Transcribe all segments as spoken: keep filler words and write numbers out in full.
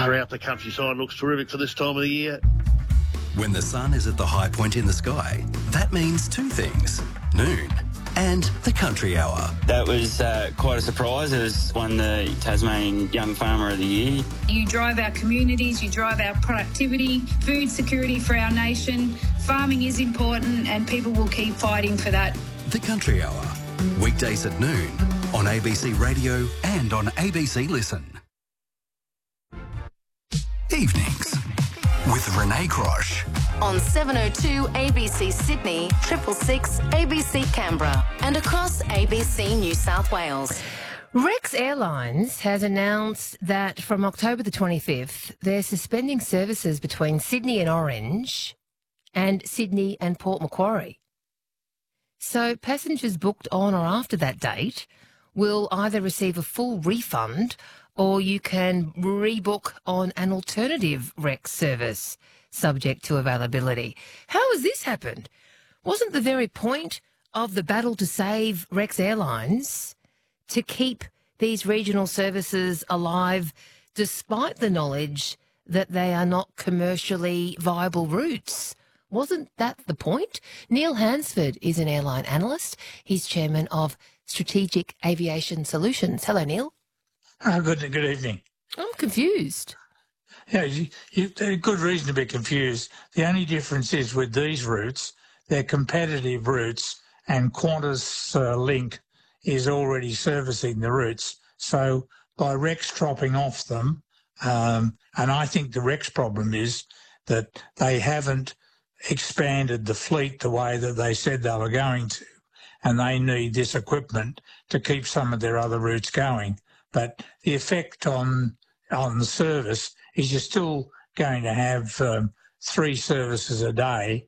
Far out the countryside looks terrific for this time of the year. When the sun is at the high point in the sky, that means two things: noon and the country hour. That was uh, quite a surprise. It was won the Tasmanian Young Farmer of the Year. You drive our communities, you drive our productivity, food security for our nation. Farming is important and people will keep fighting for that. The country hour, weekdays at noon on A B C Radio and on A B C Listen. Evenings with Renee Crosh. On seven oh two A B C Sydney, triple six A B C Canberra and across A B C New South Wales. Rex Airlines has announced that from October the twenty-fifth, they're suspending services between Sydney and Orange and Sydney and Port Macquarie. So passengers booked on or after that date will either receive a full refund or you can rebook on an alternative Rex service, subject to availability. How has this happened? Wasn't the very point of the battle to save Rex Airlines to keep these regional services alive despite the knowledge that they are not commercially viable routes? Wasn't that the point? Neil Hansford is an airline analyst. He's chairman of Strategic Aviation Solutions. Hello, Neil. Oh, good, good evening. I'm confused. Yeah, you, you, there's good reason to be confused. The only difference is with these routes, they're competitive routes, and Qantas uh, Link is already servicing the routes. So by Rex dropping off them, um, and I think the Rex problem is that they haven't expanded the fleet the way that they said they were going to, and they need this equipment to keep some of their other routes going. But the effect on on the service is you're still going to have um, three services a day.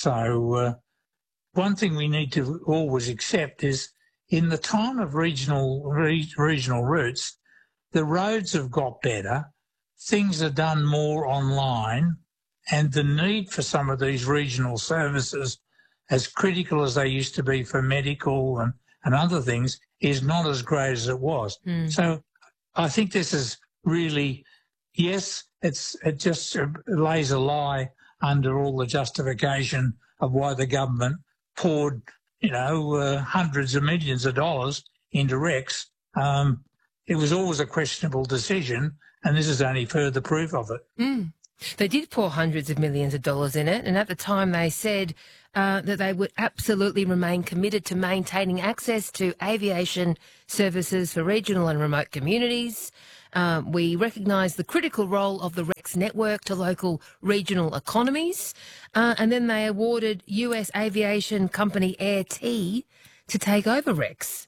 So uh, one thing we need to always accept is in the time of regional re regional routes, the roads have got better, things are done more online, and the need for some of these regional services, as critical as they used to be for medical and, and other things, is not as great as it was. Mm. So I think this is really, yes, it's it just lays a lie under all the justification of why the government poured, you know, uh, hundreds of millions of dollars into Rex. Um, it was always a questionable decision, and this is only further proof of it. Mm. They did pour hundreds of millions of dollars in it, and at the time they said uh, that they would absolutely remain committed to maintaining access to aviation services for regional and remote communities. Uh, we recognise the critical role of the Rex network to local regional economies, uh, and then they awarded U S aviation company Air T to take over Rex.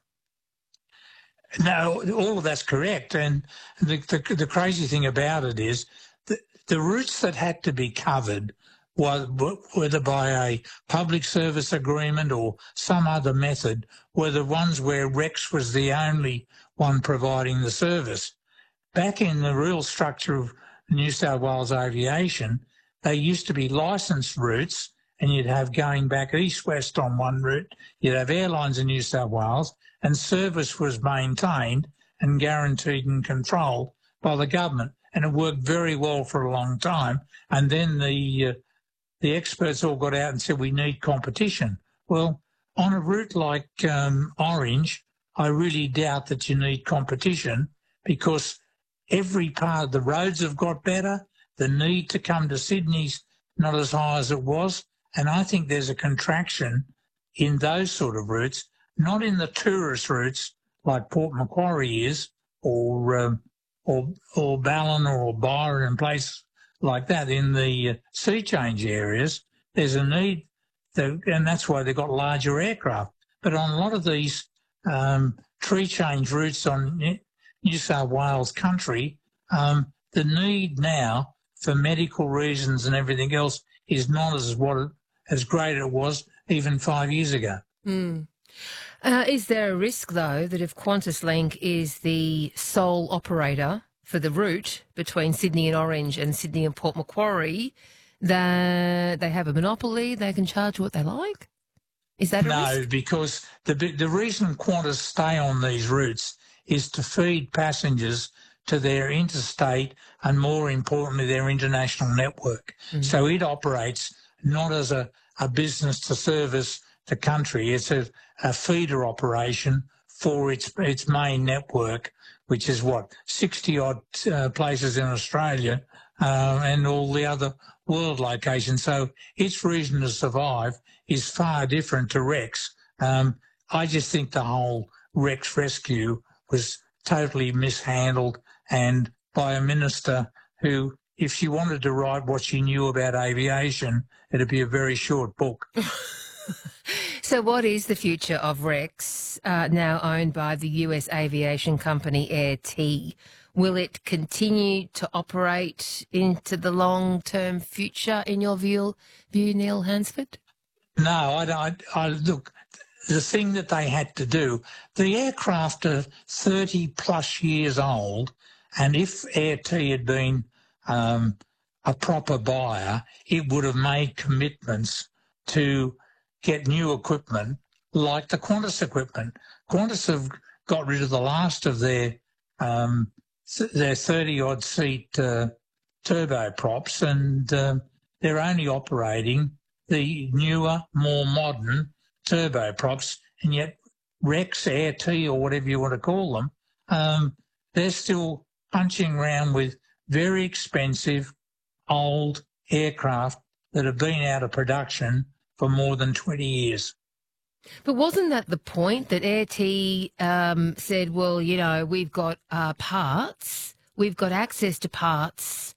No, all of that's correct, and the, the, the crazy thing about it is the routes that had to be covered, whether by a public service agreement or some other method, were the ones where Rex was the only one providing the service. Back in the real structure of New South Wales aviation, they used to be licensed routes, and you'd have going back east-west on one route, you'd have airlines in New South Wales, and service was maintained and guaranteed and controlled by the government. And it worked very well for a long time. And then the uh, the experts all got out and said, we need competition. Well, on a route like um, Orange, I really doubt that you need competition because every part of the roads have got better. The need to come to Sydney's not as high as it was. And I think there's a contraction in those sort of routes, not in the tourist routes like Port Macquarie is or... Um, or or Ballon or Byron and places like that in the uh, sea change areas, there's a need, to, and that's why they've got larger aircraft. But on a lot of these um, tree change routes on New South Wales country, um, the need now for medical reasons and everything else is not as what it, as great as it was even five years ago. Mm. Uh, is there a risk, though, that if Qantas Link is the sole operator for the route between Sydney and Orange and Sydney and Port Macquarie, that they have a monopoly, they can charge what they like? Is that a no, risk? No, because the the reason Qantas stay on these routes is to feed passengers to their interstate and, more importantly, their international network. Mm. So it operates not as a, a business to service the country. It's a, a feeder operation for its its main network, which is what, sixty-odd uh, places in Australia uh, and all the other world locations. So its reason to survive is far different to Rex. Um, I just think the whole Rex rescue was totally mishandled, and by a minister who, if she wanted to write what she knew about aviation, it'd be a very short book. So what is the future of Rex, uh, now owned by the U S aviation company Air T? Will it continue to operate into the long-term future, in your view, view Neil Hansford? No, I don't. I, look, the thing that they had to do, the aircraft are thirty plus years old, and if Air T had been um, a proper buyer, it would have made commitments to get new equipment like the Qantas equipment. Qantas have got rid of the last of their um, th- their thirty-odd seat uh, turboprops, and uh, they're only operating the newer, more modern turboprops, and yet Rex, Air T, or whatever you want to call them, um, they're still punching around with very expensive, old aircraft that have been out of production for more than twenty years. But wasn't that the point, that Air T um, said, well, you know, we've got uh, parts, we've got access to parts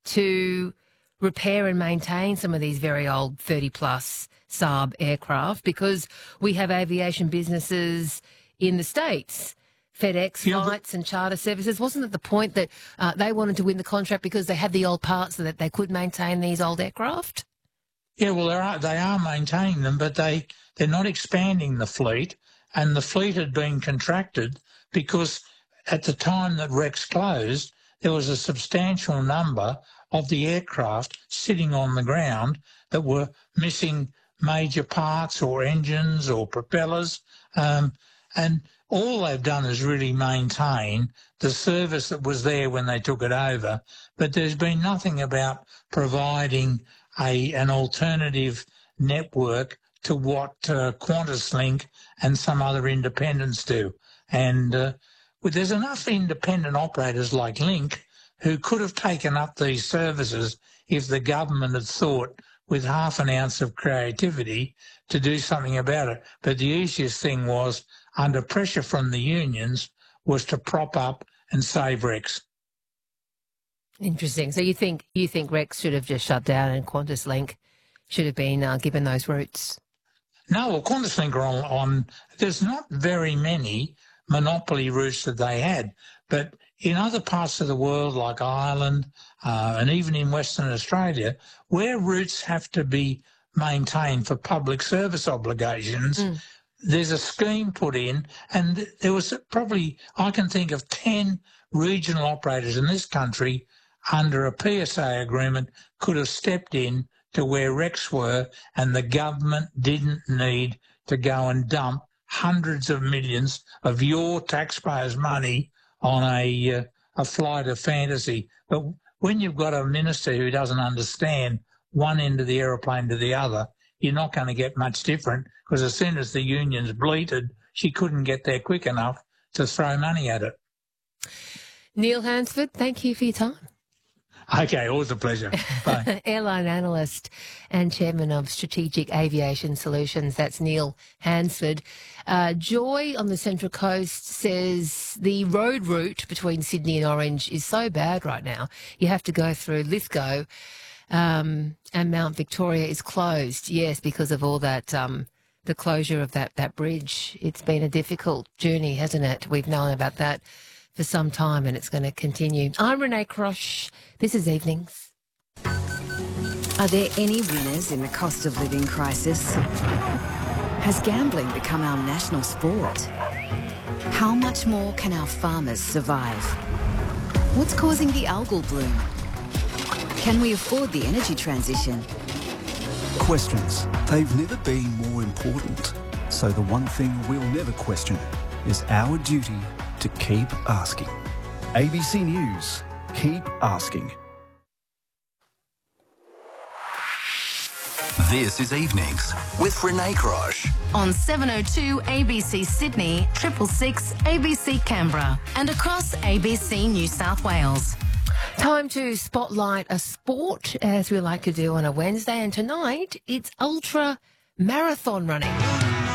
to repair and maintain some of these very old thirty plus Saab aircraft, because we have aviation businesses in the States, FedEx Yeah, flights and charter services. Wasn't it the point that uh, they wanted to win the contract because they had the old parts so that they could maintain these old aircraft? Yeah, well, they are, they are maintaining them, but they, they're not expanding the fleet, and the fleet had been contracted because at the time that Rex closed, there was a substantial number of the aircraft sitting on the ground that were missing major parts or engines or propellers, um, and all they've done is really maintain the service that was there when they took it over, but there's been nothing about providing a an alternative network to what uh, QantasLink and some other independents do. And uh, well, there's enough independent operators like Link who could have taken up these services if the government had thought with half an ounce of creativity to do something about it. But the easiest thing was, under pressure from the unions, was to prop up and save Rex. Interesting. So you think you think Rex should have just shut down and QantasLink should have been uh, given those routes? No, well, QantasLink are on, on, there's not very many monopoly routes that they had, but in other parts of the world like Ireland uh, and even in Western Australia, where routes have to be maintained for public service obligations, mm. there's a scheme put in, and there was probably, I can think of ten regional operators in this country under a P S A agreement could have stepped in to where Rex were, and the government didn't need to go and dump hundreds of millions of your taxpayers' money on a uh, a flight of fantasy. But when you've got a minister who doesn't understand one end of the aeroplane to the other, you're not going to get much different, because as soon as the unions bleated, she couldn't get there quick enough to throw money at it. Neil Hansford, thank you for your time. Okay, always a pleasure. Bye. Airline analyst and chairman of Strategic Aviation Solutions, that's Neil Hansford. Uh, Joy on the Central Coast says the road route between Sydney and Orange is so bad right now. You have to go through Lithgow, um, and Mount Victoria is closed. Yes, because of all that, um, the closure of that, that bridge. It's been a difficult journey, hasn't it? We've known about that for some time, and it's going to continue. I'm Renee Crosh. This is Evenings. Are there any winners in the cost of living crisis? Has gambling become our national sport? How much more can our farmers survive? What's causing the algal bloom? Can we afford the energy transition? Questions. They've never been more important. So the one thing we'll never question is our duty to keep asking. A B C News. Keep asking. This is Evenings with Renee Crosh. On seven oh two A B C Sydney, triple six A B C Canberra, and across A B C New South Wales. Time to spotlight a sport, as we like to do on a Wednesday, and tonight it's ultra marathon running.